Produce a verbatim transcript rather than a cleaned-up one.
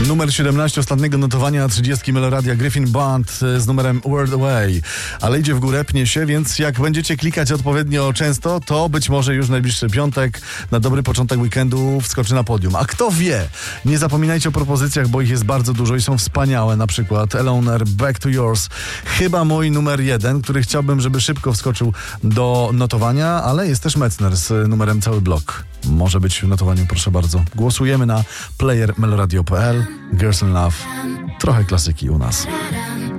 Numer siedemnaście ostatniego notowania trzydziestki Meloradia Griffin Band z numerem World Away. Ale idzie w górę, pnie się, więc jak będziecie klikać odpowiednio często, to być może już najbliższy piątek na dobry początek weekendu wskoczy na podium. A kto wie? Nie zapominajcie o propozycjach, bo ich jest bardzo dużo i są wspaniałe. Na przykład Eloner, Back to Yours. Chyba mój numer jeden, który chciałbym, żeby szybko wskoczył do notowania, ale jest też Metzner z numerem Cały Blok. Może być w notowaniu, proszę bardzo. Głosujemy na player meloradio kropka p l. Girls in Love. Trochę klasyki u nas.